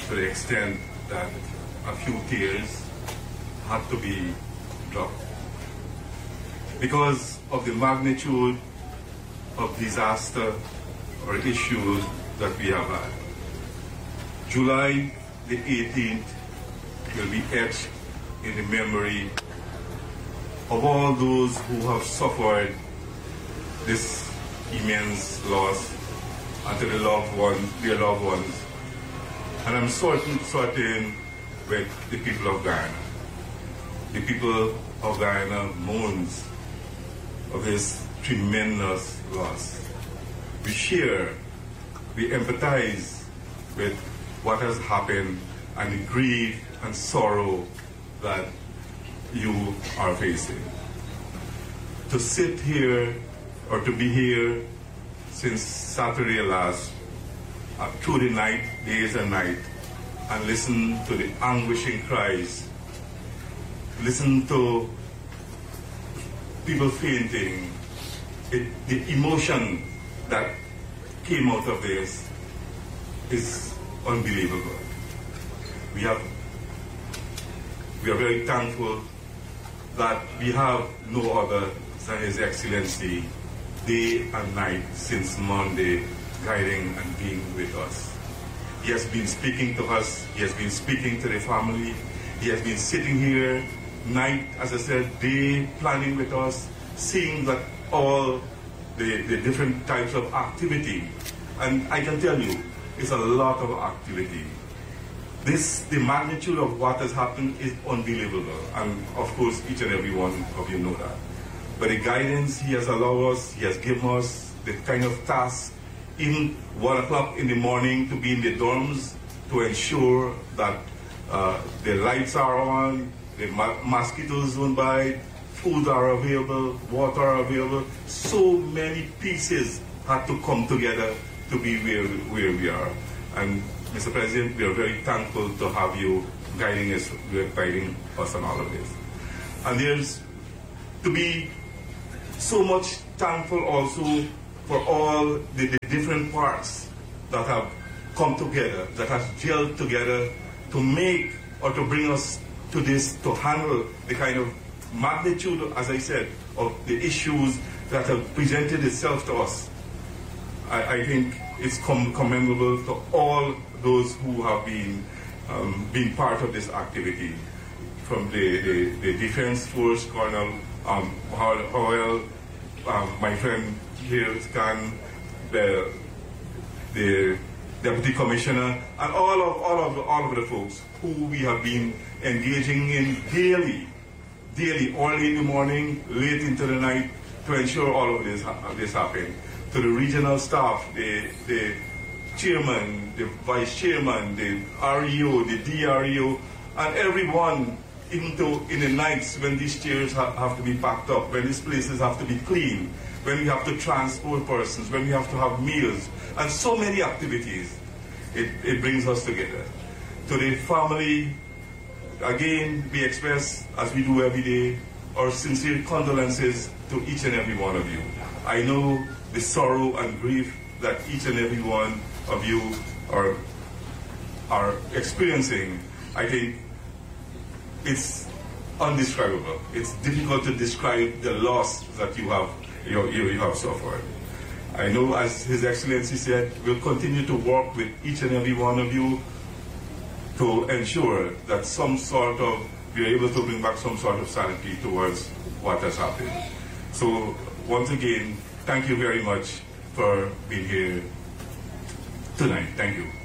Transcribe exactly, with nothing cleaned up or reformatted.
to the extent that a few tears had to be dropped because of the magnitude of disaster or issues that we have had. July the eighteenth will be etched in the memory of all those who have suffered this immense loss, and to the loved ones, their loved ones. And I'm certain, certain with the people of Guyana. The people of Guyana mourns of this tremendous loss. We share, we empathize with what has happened and the grief and sorrow that you are facing. To sit here or to be here since Saturday last, uh, through the night, days and night, and listen to the anguishing cries, listen to people fainting, it, the emotion that came out of this is unbelievable. We have, we are very thankful that we have no other than His Excellency, day and night since Monday, guiding and being with us. He has been speaking to us, he has been speaking to the family, he has been sitting here night, as I said, day, planning with us, seeing that all the, the different types of activity. And I can tell you, it's a lot of activity. This, the magnitude of what has happened is unbelievable. And of course, each and every one of you know that. But the guidance He has allowed us, He has given us the kind of task, even one o'clock in the morning to be in the dorms to ensure that uh, the lights are on, the ma mosquitoes don't bite, food are available, water are available. So many pieces had to come together to be where, where we are. And Mister President, we are very thankful to have you guiding us, guiding us on all of this. And there's to be so much thankful also for all the, the different parts that have come together, that have gelled together to make or to bring us to this, to handle the kind of magnitude, as I said, of the issues that have presented itself to us. I, I think it's com commendable to all those who have been um, been part of this activity, from the, the, the Defense Force, Colonel um, Howell, um, my friend here, Scan, the, the Deputy Commissioner, and all of, all, of, all of the folks who we have been engaging in daily, daily, early in the morning, late into the night, to ensure all of this, this happen. To the regional staff, the, the chairman, the vice chairman, the R E O, the D R E O, and everyone, even though in the nights when these chairs ha have to be packed up, when these places have to be cleaned, when we have to transport persons, when we have to have meals, and so many activities, it, it brings us together. To the family, again, we express, as we do every day, our sincere condolences to each and every one of you. I know the sorrow and grief that each and every one of you are, are experiencing. I think it's undescribable. It's difficult to describe the loss that you have, you, you have suffered. I know, as His Excellency said, we'll continue to work with each and every one of you to ensure that some sort of, we're able to bring back some sort of sanity towards what has happened. So, once again, thank you very much for being here tonight. Thank you.